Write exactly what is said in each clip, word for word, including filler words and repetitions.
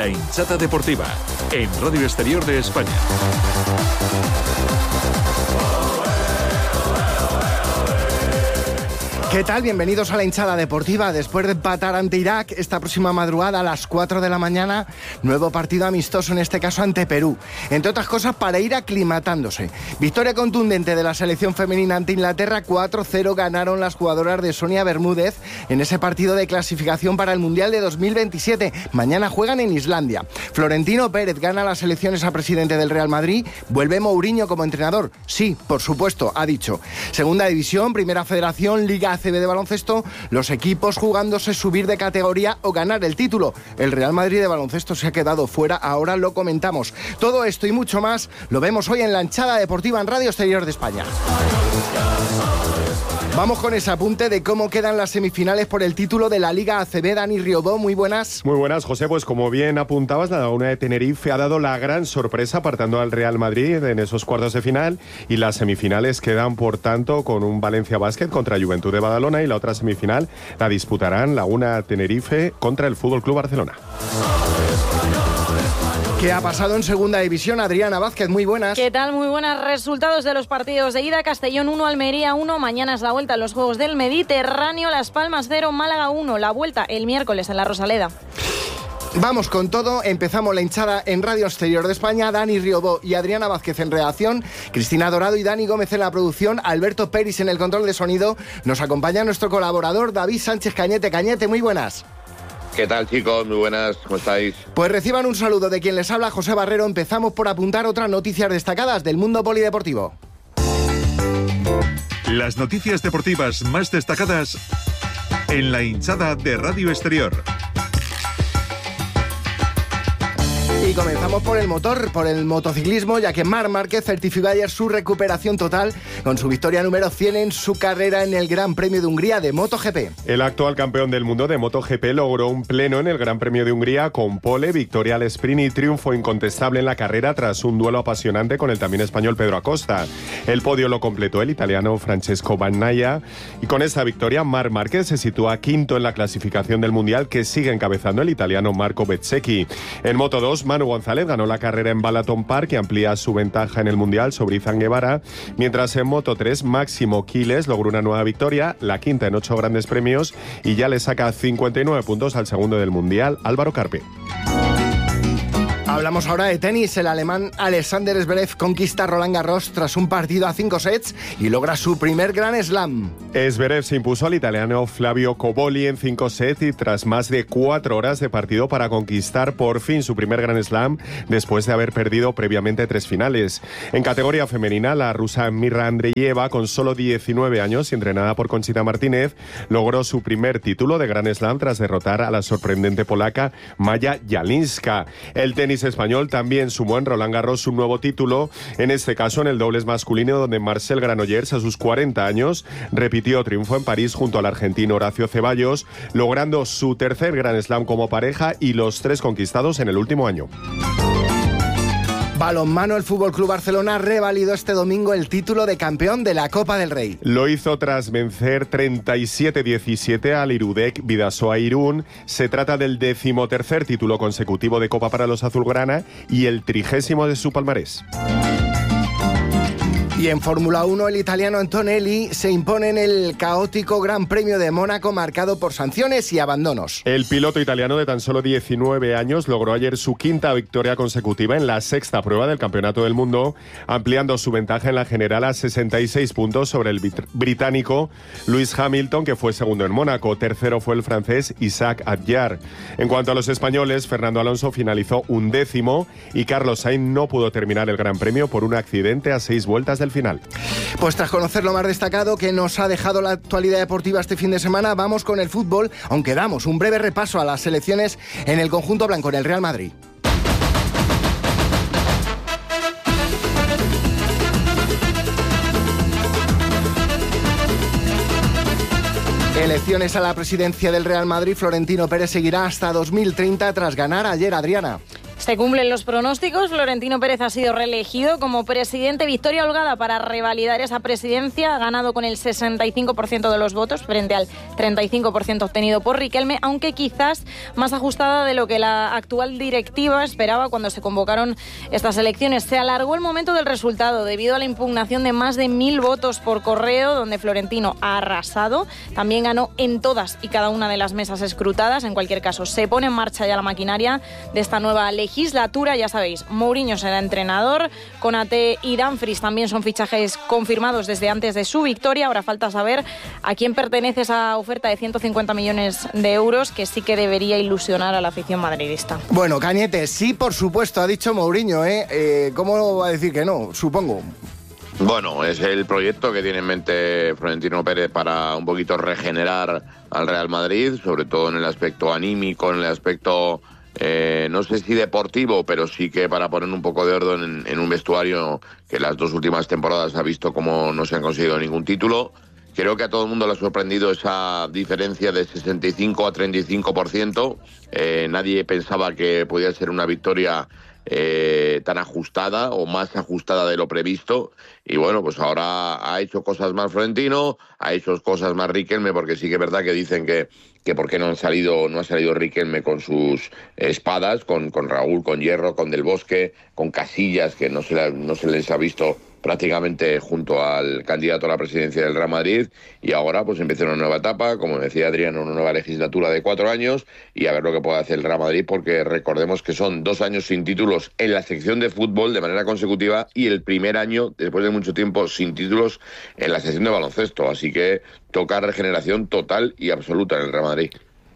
La hinchada deportiva, en Radio Exterior de España. ¿Qué tal? Bienvenidos a la hinchada deportiva. Después de empatar ante Irak, esta próxima madrugada a las cuatro de la mañana, nuevo partido amistoso, en este caso ante Perú. Entre otras cosas, para ir aclimatándose. Victoria contundente de la selección femenina ante Inglaterra, cuatro cero ganaron las jugadoras de Sonia Bermúdez en ese partido de clasificación para el Mundial de dos mil veintisiete. Mañana juegan en Islandia. Florentino Pérez gana las elecciones a presidente del Real Madrid. ¿Vuelve Mourinho como entrenador? Sí, por supuesto, ha dicho. Segunda división, Primera Federación, Liga A C B de baloncesto, los equipos jugándose subir de categoría o ganar el título. El Real Madrid de baloncesto se ha quedado fuera, ahora lo comentamos. Todo esto y mucho más lo vemos hoy en la hinchada deportiva en Radio Exterior de España. Vamos con ese apunte de cómo quedan las semifinales por el título de la Liga A C B. Dani Riobó, muy buenas. Muy buenas, José. Pues como bien apuntabas, la Laguna de Tenerife ha dado la gran sorpresa apartando al Real Madrid en esos cuartos de final, y las semifinales quedan, por tanto, con un Valencia Basket contra Juventud de Badalona, y la otra semifinal la disputarán Laguna Tenerife contra el Fútbol Club Barcelona. ¿Qué ha pasado en segunda división? Adriana Vázquez, muy buenas. ¿Qué tal? Muy buenas. Resultados de los partidos de ida: Castellón uno, Almería uno. Mañana es la vuelta en los Juegos del Mediterráneo. Las Palmas cero, Málaga uno. La vuelta el miércoles en la Rosaleda. Vamos con todo, empezamos la hinchada en Radio Exterior de España. Dani Riobó y Adriana Vázquez en redacción, Cristina Dorado y Dani Gómez en la producción, Alberto Peris en el control de sonido. Nos acompaña nuestro colaborador David Sánchez Cañete. Cañete, muy buenas. ¿Qué tal, chicos? Muy buenas, ¿cómo estáis? Pues reciban un saludo de quien les habla, José Barrero. Empezamos por apuntar otras noticias destacadas del mundo polideportivo. Las noticias deportivas más destacadas en la hinchada de Radio Exterior. Y comenzamos por el motor, por el motociclismo, ya que Marc Márquez certificó ayer su recuperación total con su victoria número cien en su carrera en el Gran Premio de Hungría de MotoGP. El actual campeón del mundo de MotoGP logró un pleno en el Gran Premio de Hungría con pole, victoria al sprint y triunfo incontestable en la carrera tras un duelo apasionante con el también español Pedro Acosta. El podio lo completó el italiano Francesco Bagnaia, y con esta victoria Marc Márquez se sitúa quinto en la clasificación del Mundial, que sigue encabezando el italiano Marco Bezzecchi. En Moto dos, Manu González ganó la carrera en Balaton Park y amplía su ventaja en el Mundial sobre Izan Guevara, mientras en Moto tres Máximo Quiles logró una nueva victoria, la quinta en ocho grandes premios, y ya le saca cincuenta y nueve puntos al segundo del Mundial, Álvaro Carpe. Hablamos ahora de tenis. El alemán Alexander Zverev conquista Roland Garros tras un partido a cinco sets y logra su primer Grand Slam. Zverev se impuso al italiano Flavio Cobolli en cinco sets y tras más de cuatro horas de partido para conquistar por fin su primer Grand Slam después de haber perdido previamente tres finales. En categoría femenina, la rusa Mirra Andreeva, con solo diecinueve años y entrenada por Conchita Martínez, logró su primer título de Grand Slam tras derrotar a la sorprendente polaca Maja Jalinska. El tenis español también sumó en Roland Garros un nuevo título, en este caso en el dobles masculino, donde Marcel Granollers, a sus cuarenta años, repitió triunfo en París junto al argentino Horacio Ceballos, logrando su tercer Grand Slam como pareja y los tres conquistados en el último año. Balonmano, el Fútbol Club Barcelona revalidó este domingo el título de campeón de la Copa del Rey. Lo hizo tras vencer treinta y siete diecisiete al Irudek Bidasoa Irún. Se trata del decimotercer título consecutivo de Copa para los azulgrana y el trigésimo de su palmarés. Y en Fórmula uno, el italiano Antonelli se impone en el caótico Gran Premio de Mónaco, marcado por sanciones y abandonos. El piloto italiano de tan solo diecinueve años logró ayer su quinta victoria consecutiva en la sexta prueba del Campeonato del Mundo, ampliando su ventaja en la general a sesenta y seis puntos sobre el británico Lewis Hamilton, que fue segundo en Mónaco. Tercero fue el francés Isaac Adjar. En cuanto a los españoles, Fernando Alonso finalizó undécimo y Carlos Sainz no pudo terminar el Gran Premio por un accidente a seis vueltas del final. Pues tras conocer lo más destacado que nos ha dejado la actualidad deportiva este fin de semana, vamos con el fútbol, aunque damos un breve repaso a las selecciones en el conjunto blanco, en el Real Madrid. Elecciones a la presidencia del Real Madrid. Florentino Pérez seguirá hasta dos mil treinta tras ganar ayer, Adriana. Se cumplen los pronósticos. Florentino Pérez ha sido reelegido como presidente. Victoria holgada para revalidar esa presidencia. Ha ganado con el sesenta y cinco por ciento de los votos frente al treinta y cinco por ciento obtenido por Riquelme, aunque quizás más ajustada de lo que la actual directiva esperaba cuando se convocaron estas elecciones. Se alargó el momento del resultado debido a la impugnación de más de mil votos por correo, donde Florentino ha arrasado. También ganó en todas y cada una de las mesas escrutadas. En cualquier caso, se pone en marcha ya la maquinaria de esta nueva legislatura. legislatura, ya sabéis, Mourinho será entrenador, Konaté y Dumfries también son fichajes confirmados desde antes de su victoria. Ahora falta saber a quién pertenece esa oferta de ciento cincuenta millones de euros, que sí que debería ilusionar a la afición madridista. Bueno, Cañete, sí, por supuesto, ha dicho Mourinho, ¿eh? eh ¿Cómo va a decir que no? Supongo. Bueno, es el proyecto que tiene en mente Florentino Pérez para un poquito regenerar al Real Madrid, sobre todo en el aspecto anímico, en el aspecto... Eh, no sé si deportivo, pero sí que para poner un poco de orden en, en un vestuario que las dos últimas temporadas ha visto como no se han conseguido ningún título. Creo que a todo el mundo le ha sorprendido esa diferencia de sesenta y cinco a treinta y cinco por ciento. Eh, nadie pensaba que podía ser una victoria eh, tan ajustada o más ajustada de lo previsto. Y bueno, pues ahora ha hecho cosas más Florentino, ha hecho cosas más Riquelme, porque sí que es verdad que dicen que que por qué no han salido, no ha salido Riquelme con sus espadas, con, con Raúl, con Hierro, con Del Bosque, con Casillas, que no se, la, no se les ha visto prácticamente junto al candidato a la presidencia del Real Madrid, y ahora pues empieza una nueva etapa, como decía Adriano, una nueva legislatura de cuatro años, y a ver lo que puede hacer el Real Madrid, porque recordemos que son dos años sin títulos en la sección de fútbol de manera consecutiva, y el primer año, después de mucho tiempo, sin títulos en la sección de baloncesto, así que toca regeneración total y absoluta en el Real Madrid.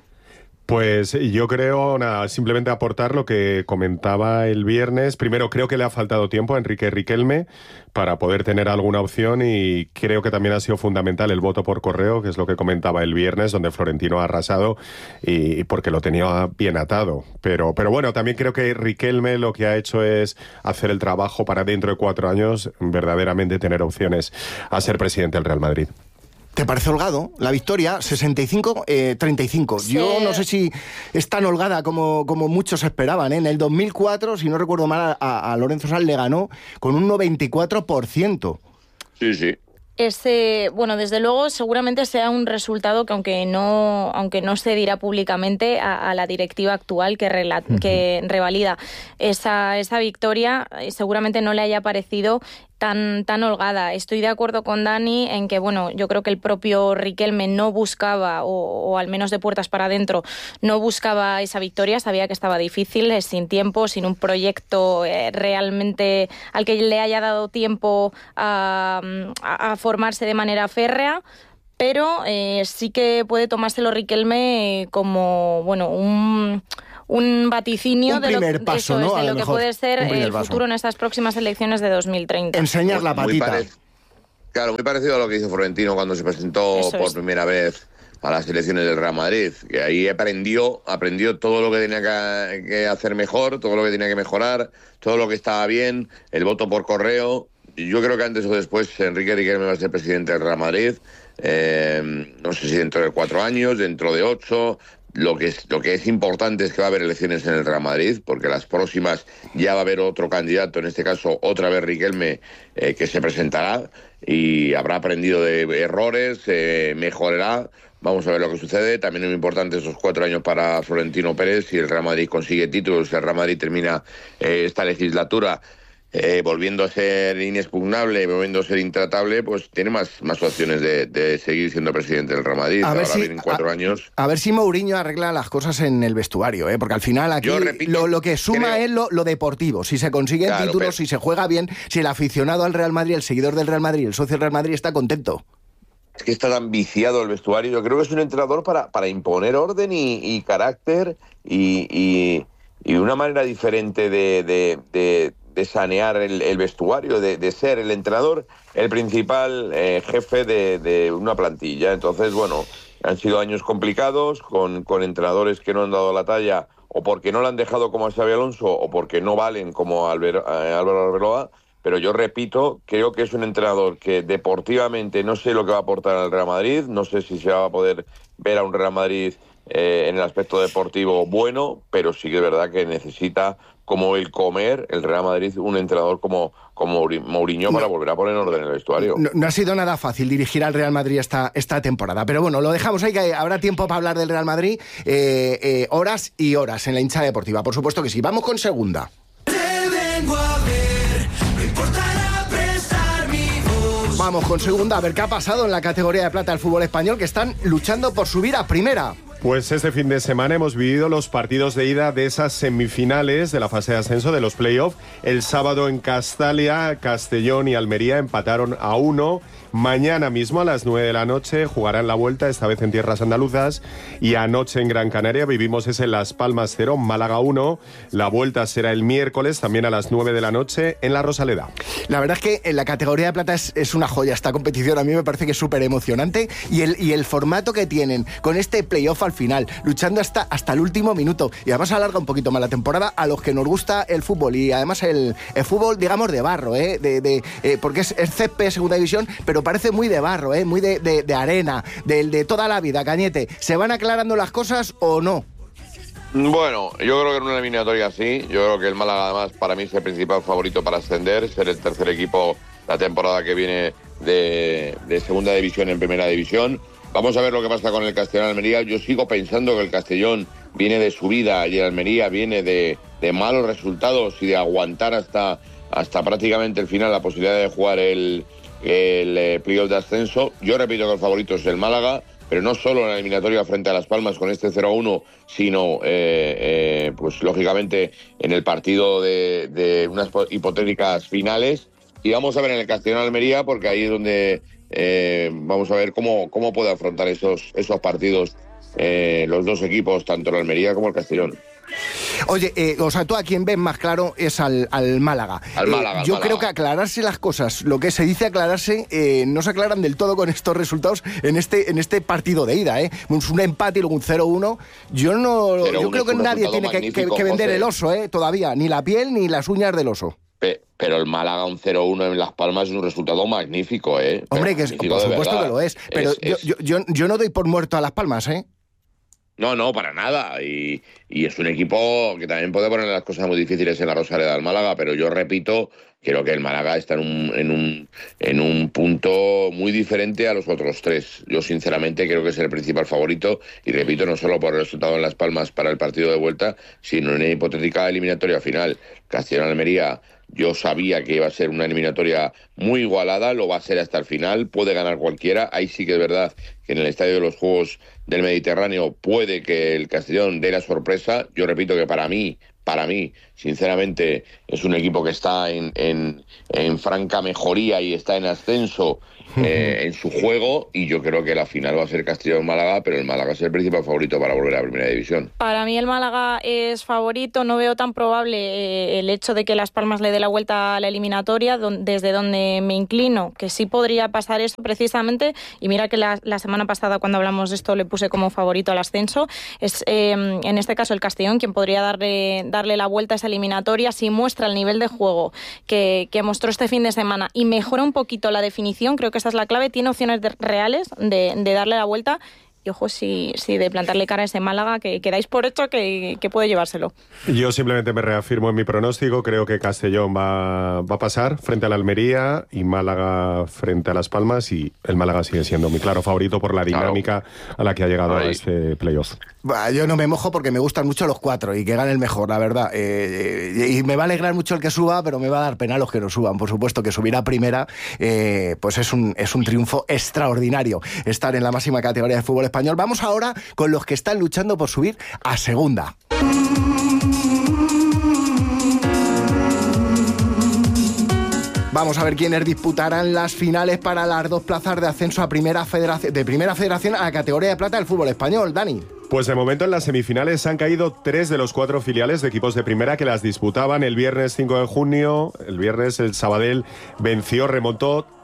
Pues yo creo, nada, simplemente aportar lo que comentaba el viernes. Primero, creo que le ha faltado tiempo a Enrique Riquelme para poder tener alguna opción, y creo que también ha sido fundamental el voto por correo, que es lo que comentaba el viernes, donde Florentino ha arrasado y porque lo tenía bien atado. Pero, pero bueno, también creo que Riquelme lo que ha hecho es hacer el trabajo para dentro de cuatro años verdaderamente tener opciones a ser presidente del Real Madrid. ¿Te parece holgado la victoria? sesenta y cinco a treinta y cinco. Sí. Yo no sé si es tan holgada como, como muchos esperaban, ¿eh? En el dos mil cuatro, si no recuerdo mal, a, a Lorenzo Sanz le ganó con un noventa y cuatro por ciento. Sí, sí. Este, bueno, desde luego seguramente sea un resultado que aunque no, aunque no se dirá públicamente a, a la directiva actual que, rela, uh-huh. que revalida esa, esa victoria, seguramente no le haya parecido tan, tan holgada. Estoy de acuerdo con Dani en que, bueno, yo creo que el propio Riquelme no buscaba, o, o al menos de puertas para adentro, no buscaba esa victoria, sabía que estaba difícil, sin tiempo, sin un proyecto eh, realmente al que le haya dado tiempo a, a, a formarse de manera férrea, pero eh, sí que puede tomárselo Riquelme como, bueno, un... un vaticinio un de lo, paso, eso ¿no? es, de lo, lo que puede ser el paso. futuro en estas próximas elecciones de dos mil treinta. Enseñar la patita. Muy claro, muy parecido a lo que hizo Florentino cuando se presentó eso por es. primera vez a las elecciones del Real Madrid, que ahí aprendió, aprendió todo lo que tenía que, que hacer mejor, todo lo que tenía que mejorar, todo lo que estaba bien, el voto por correo. Yo creo que antes o después Enrique Riquelme va a ser presidente del Real Madrid. Eh, no sé si dentro de cuatro años, dentro de ocho... Lo que, es, lo que es importante es que va a haber elecciones en el Real Madrid, porque las próximas ya va a haber otro candidato, en este caso otra vez Riquelme, eh, que se presentará y habrá aprendido de errores, eh, mejorará. Vamos a ver lo que sucede. También es muy importante esos cuatro años para Florentino Pérez. Si el Real Madrid consigue títulos, si el Real Madrid termina eh, esta legislatura Eh, volviendo a ser inexpugnable, volviendo a ser intratable, pues tiene más, más opciones de, de seguir siendo presidente del Real Madrid. A ver Ahora si, vienen cuatro a, años. A ver si Mourinho arregla las cosas en el vestuario, ¿eh? Porque al final aquí repito, lo, lo que suma creo, es lo, lo deportivo. Si se consiguen claro, títulos, pero, si se juega bien, si el aficionado al Real Madrid, el seguidor del Real Madrid, el socio del Real Madrid está contento. Es que está tan viciado el vestuario. Yo creo que es un entrenador para, para imponer orden y, y carácter y, y, y una manera diferente de... de, de de sanear el, el vestuario, de, de ser el entrenador, el principal eh, jefe de, de una plantilla. Entonces, bueno, han sido años complicados, con, con entrenadores que no han dado la talla, o porque no lo han dejado como a Xabi Alonso, o porque no valen como Albert, eh, Álvaro Arbeloa, pero yo repito, creo que es un entrenador que deportivamente no sé lo que va a aportar al Real Madrid, no sé si se va a poder ver a un Real Madrid eh, en el aspecto deportivo bueno, pero sí que es verdad que necesita, como el comer, el Real Madrid, un entrenador como, como Mourinho para no, volver a poner en orden el vestuario. No, no ha sido nada fácil dirigir al Real Madrid esta, esta temporada, pero bueno, lo dejamos ahí, que habrá tiempo para hablar del Real Madrid, eh, eh, horas y horas en la hinchada deportiva, por supuesto que sí. Vamos con segunda. Vamos con segunda, a ver qué ha pasado en la categoría de plata del fútbol español, que están luchando por subir a primera. Pues este fin de semana hemos vivido los partidos de ida de esas semifinales de la fase de ascenso de los playoffs. El sábado en Castalia, Castellón y Almería empataron a uno. Mañana mismo a las nueve de la noche jugarán la vuelta, esta vez en tierras andaluzas. Y anoche en Gran Canaria vivimos ese Las Palmas cero, Málaga uno. La vuelta será el miércoles, también a las nueve de la noche, en la Rosaleda. La verdad es que en la categoría de plata es, es una joya esta competición. A mí me parece que es súper emocionante. Y el, y el formato que tienen con este playoff al final, luchando hasta, hasta el último minuto. Y además alarga un poquito más la temporada a los que nos gusta el fútbol. Y además el, el fútbol, digamos, de barro, ¿eh? De, de, eh, porque es, es césped, segunda división, pero parece muy de barro, ¿eh? Muy de, de, de arena, de, de toda la vida, Cañete. ¿Se van aclarando las cosas o no? Bueno, yo creo que en una eliminatoria sí. Yo creo que el Málaga, además, para mí es el principal favorito para ascender, ser el tercer equipo la temporada que viene de, de segunda división en primera división. Vamos a ver lo que pasa con el Castellón Almería. Yo sigo pensando que el Castellón viene de subida y el Almería viene de, de malos resultados y de aguantar hasta, hasta prácticamente el final la posibilidad de jugar el, el eh, playoff de ascenso. Yo repito que el favorito es el Málaga, pero no solo en la eliminatoria frente a Las Palmas con este cero a uno, sino, eh, eh, pues lógicamente, en el partido de, de unas hipotéticas finales. Y vamos a ver en el Castellón Almería, porque ahí es donde eh, vamos a ver cómo, cómo puede afrontar esos, esos partidos eh, los dos equipos, tanto el Almería como el Castellón. Oye, eh, o sea, tú a quien ves más claro es al, al Málaga. Al Málaga, eh, yo al Málaga. creo que aclararse las cosas, lo que se dice aclararse, eh, no se aclaran del todo con estos resultados en este en este partido de ida, ¿eh? Un empate y luego un cero uno. Yo no, yo creo que nadie tiene que, que, que vender José. el oso, ¿eh? Todavía, ni la piel ni las uñas del oso. Pero el Málaga un cero uno en Las Palmas es un resultado magnífico, ¿eh? Hombre, que es, por supuesto que lo es. Pero es, yo, es... Yo, yo, yo no doy por muerto a Las Palmas, ¿eh? No, no, para nada. Y, y es un equipo que también puede poner las cosas muy difíciles en la Rosaleda del Málaga, pero yo repito, creo que el Málaga está en un, en un, en un punto muy diferente a los otros tres. Yo sinceramente creo que es el principal favorito y repito, no solo por el resultado en Las Palmas para el partido de vuelta, sino en una hipotética eliminatoria final. Castellón-Almería, yo sabía que iba a ser una eliminatoria muy igualada, lo va a ser hasta el final, puede ganar cualquiera. Ahí sí que es verdad que en el Estadio de los Juegos del Mediterráneo puede que el Castellón dé la sorpresa. Yo repito que para mí, para mí, sinceramente, es un equipo que está en, en, en franca mejoría y está en ascenso eh, en su juego, y yo creo que la final va a ser Castellón-Málaga, pero el Málaga es el principal favorito para volver a la primera división. Para mí el Málaga es favorito, no veo tan probable eh, el hecho de que Las Palmas le dé la vuelta a la eliminatoria, don, desde donde me inclino, que sí podría pasar eso precisamente, y mira que la, la semana pasada cuando hablamos de esto le puse como favorito al ascenso, es eh, en este caso el Castellón quien podría darle, darle la vuelta a esa eliminatoria si muestra el nivel de juego que, que mostró este fin de semana y mejora un poquito la definición. Creo que esta es la clave, tiene opciones de, reales de, de darle la vuelta. Y ojo, si, si de plantarle cara a ese Málaga, que, que dais por hecho que, que puede llevárselo. Yo simplemente me reafirmo en mi pronóstico. Creo que Castellón va, va a pasar frente al Almería y Málaga frente a Las Palmas, y el Málaga sigue siendo mi claro favorito por la dinámica claro. a la que ha llegado Ahí. a este playoff. Yo no me mojo porque me gustan mucho los cuatro y que gane el mejor, la verdad. Eh, y me va a alegrar mucho el que suba, pero me va a dar pena los que no suban. Por supuesto que subir a primera, eh, pues es un, es un triunfo extraordinario estar en la máxima categoría de fútbol español. Vamos ahora con los que están luchando por subir a segunda. Vamos a ver quiénes disputarán las finales para las dos plazas de ascenso a primera federación, de primera federación a la categoría de plata del fútbol español. Dani. Pues de momento en las semifinales han caído tres de los cuatro filiales de equipos de primera que las disputaban el viernes cinco de junio. El viernes el Sabadell venció, remontó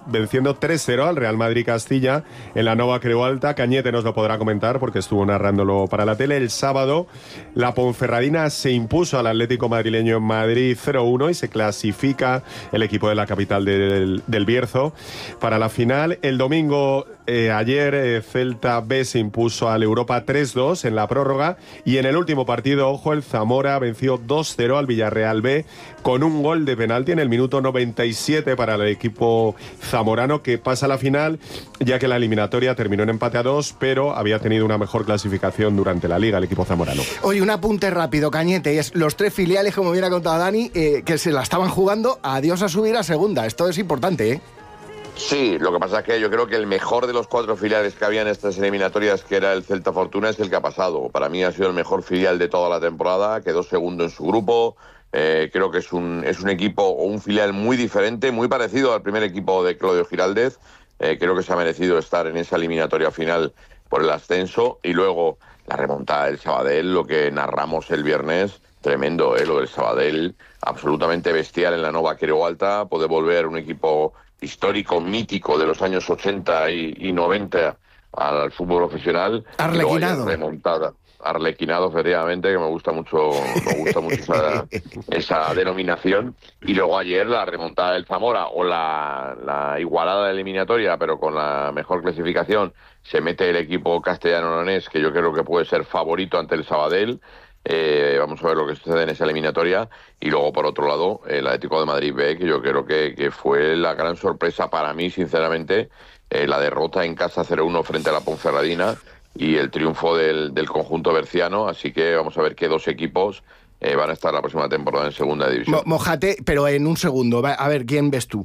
venciendo tres cero al Real Madrid Castilla en la Nova Creu Alta. Cañete nos lo podrá comentar porque estuvo narrándolo para la tele. El sábado la Ponferradina se impuso al Atlético madrileño en Madrid cero uno y se clasifica el equipo de la capital del, del Bierzo para la final. El domingo, eh, ayer, eh, Celta B se impuso al Europa tres dos en la prórroga y en el último partido, ojo, el Zamora venció dos cero al Villarreal B con un gol de penalti en el minuto noventa y siete para el equipo zamorano, que pasa a la final, ya que la eliminatoria terminó en empate a dos, pero había tenido una mejor clasificación durante la liga el equipo zamorano. Oye, un apunte rápido, Cañete, es los tres filiales, como bien ha contado Dani, eh, que se la estaban jugando, adiós a subir a segunda. Esto es importante, ¿eh? Sí, lo que pasa es que yo creo que el mejor de los cuatro filiales que había en estas eliminatorias, que era el Celta Fortuna, es el que ha pasado. Para mí ha sido el mejor filial de toda la temporada, quedó segundo en su grupo. Eh, creo que es un, es un equipo o un filial muy diferente, muy parecido al primer equipo de Claudio Giraldez. Eh, creo que se ha merecido estar en esa eliminatoria final por el ascenso. Y luego la remontada del Sabadell, lo que narramos el viernes, tremendo, ¿eh? Lo del Sabadell, absolutamente bestial en la Nova Creu Alta. Puede volver un equipo histórico, mítico de los años ochenta y, y noventa al fútbol profesional. Arlequinado. Remontada. Arlequinado, efectivamente, que me gusta mucho, me gusta mucho esa, esa denominación. Y luego ayer la remontada del Zamora o la, la igualada de eliminatoria, pero con la mejor clasificación, se mete el equipo castellano-leonés, que yo creo que puede ser favorito ante el Sabadell. Eh, vamos a ver lo que sucede en esa eliminatoria. Y luego, por otro lado, el Atlético de Madrid B, que yo creo que, que fue la gran sorpresa para mí, sinceramente, eh, la derrota en casa cero uno frente a la Ponferradina y el triunfo del, del conjunto berciano. Así que vamos a ver qué dos equipos eh, van a estar la próxima temporada en segunda división. Mo- Mójate, pero en un segundo. A ver, ¿quién ves tú?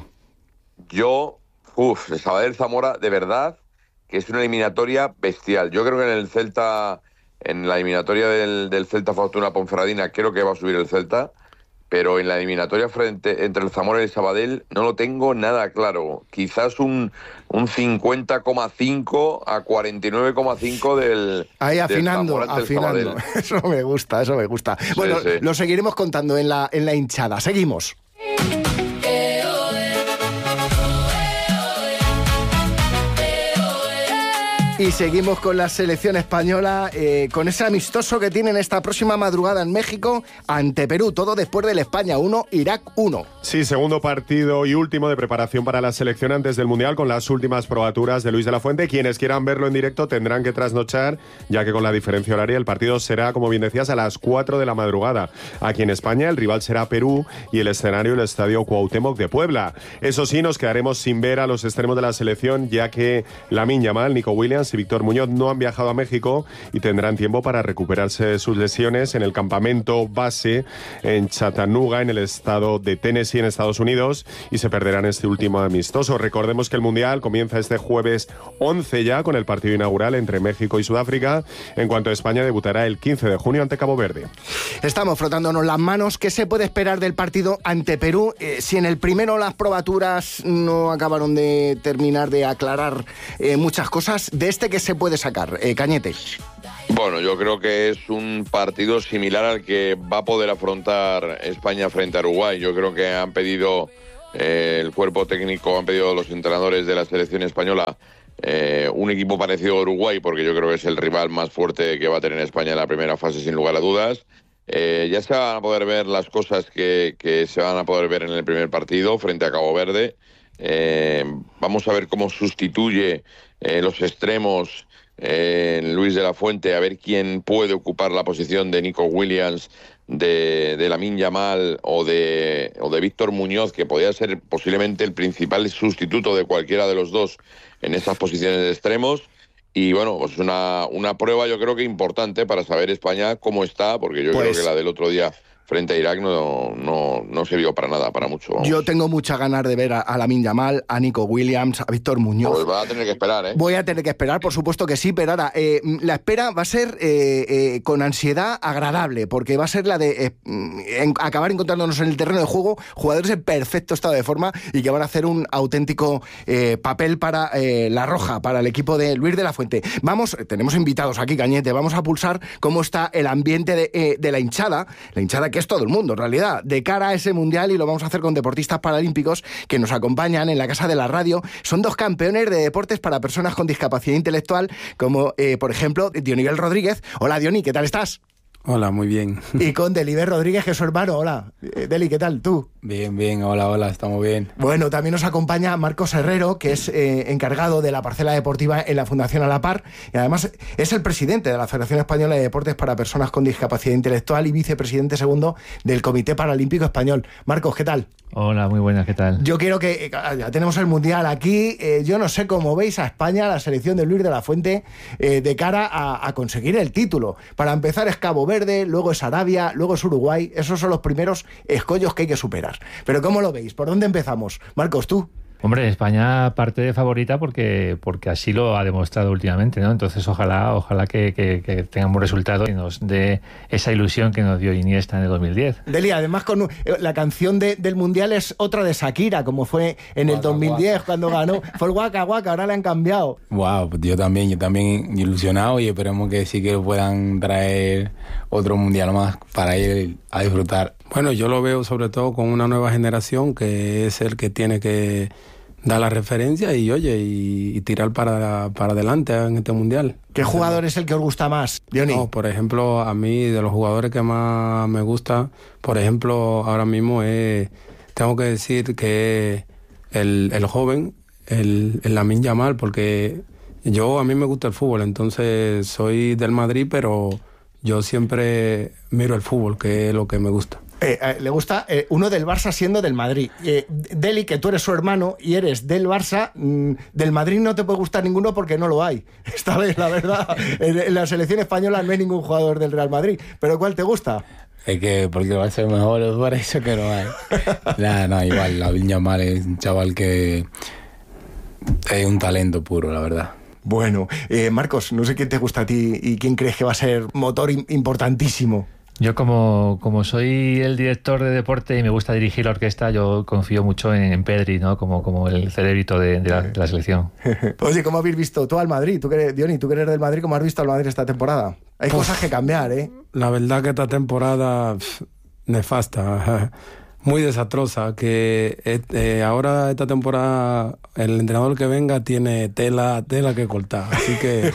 Yo, uff, el Sabadell Zamora, de verdad, que es una eliminatoria bestial. Yo creo que en el Celta, en la eliminatoria del, del Celta Fortuna Ponferradina, creo que va a subir el Celta. Pero en la eliminatoria frente entre el Zamora y el Sabadell no lo tengo nada claro. Quizás un, un cincuenta coma cinco a cuarenta y nueve coma cinco del Ahí afinando, del afinando. Eso me gusta, eso me gusta. Sí, bueno, sí. Lo seguiremos contando en la, en la hinchada. Seguimos. Y seguimos con la selección española, eh, con ese amistoso que tienen esta próxima madrugada en México ante Perú, todo después del España uno, Irak uno. Sí, segundo partido y último de preparación para la selección antes del Mundial, con las últimas probaturas de Luis de la Fuente. Quienes quieran verlo en directo tendrán que trasnochar, ya que con la diferencia horaria el partido será, como bien decías, a las cuatro de la madrugada. Aquí en España el rival será Perú y el escenario el Estadio Cuauhtémoc de Puebla. Eso sí, nos quedaremos sin ver a los extremos de la selección, ya que Lamine Yamal, Nico Williams y Víctor Muñoz no han viajado a México y tendrán tiempo para recuperarse de sus lesiones en el campamento base en Chattanooga, en el estado de Tennessee, en Estados Unidos, y se perderán este último amistoso. Recordemos que el Mundial comienza este jueves once ya con el partido inaugural entre México y Sudáfrica. En cuanto a España, debutará el quince de junio ante Cabo Verde. Estamos frotándonos las manos. ¿Qué se puede esperar del partido ante Perú? Eh, si en el primero las probaturas no acabaron de terminar de aclarar eh, muchas cosas, de este que se puede sacar, eh, Cañete. Bueno, yo creo que es un partido similar al que va a poder afrontar España frente a Uruguay. Yo creo que han pedido eh, el cuerpo técnico, han pedido los entrenadores de la selección española eh, un equipo parecido a Uruguay, porque yo creo que es el rival más fuerte que va a tener España en la primera fase, sin lugar a dudas. Eh, ya se van a poder ver las cosas que, que se van a poder ver en el primer partido frente a Cabo Verde. Eh, vamos a ver cómo sustituye eh, los extremos eh, Luis de la Fuente, a ver quién puede ocupar la posición de Nico Williams, de, de Lamine Yamal o de, o de Víctor Muñoz, que podría ser posiblemente el principal sustituto de cualquiera de los dos en esas posiciones de extremos. Y bueno, pues una, una prueba yo creo que importante para saber España cómo está, porque yo pues... creo que la del otro día frente a Irak no, no, no se vio para nada, para mucho. Vamos. Yo tengo muchas ganas de ver a, a Lamine Yamal, a Nico Williams, a Víctor Muñoz. Pues va a tener que esperar, ¿eh? Voy a tener que esperar, por supuesto que sí, pero ahora, eh, la espera va a ser eh, eh, con ansiedad agradable, porque va a ser la de eh, en, acabar encontrándonos en el terreno de juego jugadores en perfecto estado de forma y que van a hacer un auténtico eh, papel para eh, la Roja, para el equipo de Luis de la Fuente. Vamos, tenemos invitados aquí, Cañete, vamos a pulsar cómo está el ambiente de, eh, de la hinchada, la hinchada que que es todo el mundo en realidad, de cara a ese mundial, y lo vamos a hacer con deportistas paralímpicos que nos acompañan en la Casa de la Radio. Son dos campeones de deportes para personas con discapacidad intelectual, como eh, por ejemplo Dionibel Rodríguez. Hola Dioni, ¿qué tal estás? Hola, muy bien. Y con Deliber Rodríguez, que es su hermano. Hola, Deli, ¿qué tal? ¿Tú? Bien, bien, hola, hola, estamos bien. Bueno, también nos acompaña Marcos Herrero, que es eh, encargado de la parcela deportiva en la Fundación A la Par, y además es el presidente de la Federación Española de Deportes para Personas con Discapacidad Intelectual y vicepresidente segundo del Comité Paralímpico Español. Marcos, ¿qué tal? Hola, muy buenas, ¿qué tal? Yo quiero que, ya tenemos el Mundial aquí, eh, yo no sé cómo veis a España, la selección de Luis de la Fuente, eh, de cara a, a conseguir el título. Para empezar es Cabo Verde, luego es Arabia, luego es Uruguay, esos son los primeros escollos que hay que superar. Pero ¿cómo lo veis? ¿Por dónde empezamos? Marcos, tú. Hombre, España parte de favorita porque porque así lo ha demostrado últimamente, ¿no? Entonces ojalá ojalá que, que, que tengamos un resultado y nos dé esa ilusión que nos dio Iniesta en el dos mil diez. Deli, además con la canción de, del Mundial es otra de Shakira, como fue en el Waka, dos mil diez waka. cuando ganó. Fue el Waka Waka, ahora le han cambiado. Wow, yo también, yo también ilusionado y esperemos que sí que puedan traer otro mundial más para ir a disfrutar. Bueno, yo lo veo sobre todo con una nueva generación que es el que tiene que dar la referencia y oye y, y tirar para, para adelante en este mundial. ¿Qué jugador es el que os gusta más, Diony? No, por ejemplo, a mí de los jugadores que más me gusta, por ejemplo, ahora mismo es, tengo que decir que el, el joven, el, el Lamine Yamal, porque yo a mí me gusta el fútbol, entonces soy del Madrid, pero yo siempre miro el fútbol, que es lo que me gusta. Eh, eh, le gusta eh, uno del Barça siendo del Madrid. Eh, Deli, que tú eres su hermano y eres del Barça, mmm, del Madrid no te puede gustar ninguno porque no lo hay. Esta vez, la verdad, en, en la selección española no hay ningún jugador del Real Madrid. ¿Pero cuál te gusta? Es que porque va a ser mejor, es por eso que no hay. Nah, no, igual, Lamine Yamal es un chaval que es un talento puro, la verdad. Bueno, eh, Marcos, no sé quién te gusta a ti y quién crees que va a ser motor in- importantísimo. Yo como, como soy el director de deporte y me gusta dirigir la orquesta, yo confío mucho en, en Pedri, ¿no? Como, como el cerebrito de, de, la, de la selección. Oye, ¿cómo habéis visto tú al Madrid? ¿Tú que eres, Diony, tú que eres del Madrid, ¿cómo has visto al Madrid esta temporada? Hay Uf, cosas que cambiar, ¿eh? La verdad que esta temporada pff, nefasta, muy desastrosa, que eh, ahora esta temporada el entrenador que venga tiene tela tela que cortar, así que...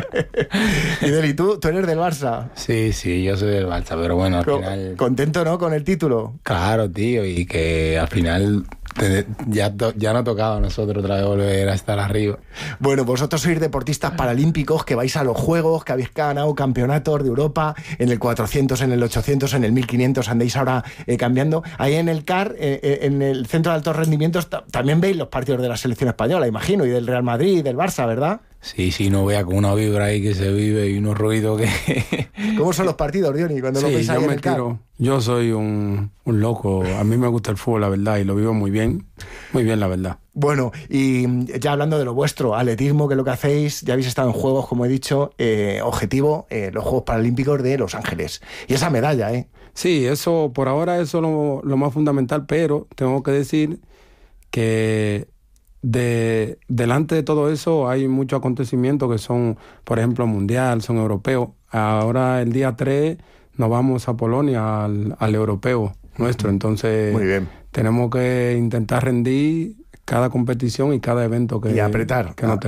Y Deli, ¿tú, tú eres del Barça? Sí, sí, yo soy del Barça, pero bueno, al Co- final... ¿Contento, no, con el título? Claro, tío, y que al final te, ya, to, ya no tocaba a nosotros otra vez volver a estar arriba. Bueno, vosotros sois deportistas paralímpicos que vais a los Juegos, que habéis ganado campeonatos de Europa en el cuatrocientos, en el ochocientos, en el mil quinientos, andéis ahora eh, cambiando. Ahí en el C A R, eh, en el Centro de Altos Rendimientos, t- también veis los partidos de la selección española, imagino, y del Real Madrid y del Barça, ¿verdad? Sí, sí, no vea con una vibra ahí que se vive y unos ruidos que... ¿Cómo son los partidos, Diony, cuando sí, lo veis ahí yo en me el C A R? tiro. Yo soy un, un loco. A mí me gusta el fútbol, la verdad, y lo vivo muy bien. Muy bien, la verdad. Bueno, y ya hablando de lo vuestro, atletismo, que es lo que hacéis, ya habéis estado en Juegos, como he dicho, eh, objetivo, eh, los Juegos Paralímpicos de Los Ángeles. Y esa medalla, ¿eh? Sí, eso, por ahora eso es lo, lo más fundamental, pero tengo que decir que de delante de todo eso hay muchos acontecimientos que son, por ejemplo, mundial, son europeos. Ahora el día tres nos vamos a Polonia al, al europeo nuestro, entonces Muy bien. tenemos que intentar rendir cada competición y cada evento que, Y apretar. que nos